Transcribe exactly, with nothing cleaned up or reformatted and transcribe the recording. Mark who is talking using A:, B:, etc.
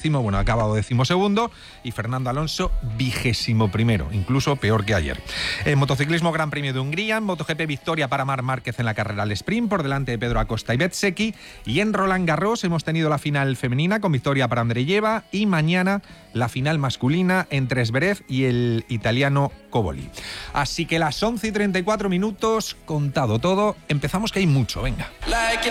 A: décimo, bueno, ha acabado decimosegundo, y Fernando Alonso vigésimo primero, incluso peor que ayer. En motociclismo, Gran Premio de Hungría, en MotoGP, victoria para Marc Márquez en la carrera al sprint, por delante de Pedro Acosta y Bezzecchi, y en Roland Garros hemos tenido la final femenina con victoria para Andreyeva, y mañana la final masculina entre Zverev y el italiano Coboli. Así que las once y treinta y cuatro minutos, contado todo, empezamos que hay mucho, venga.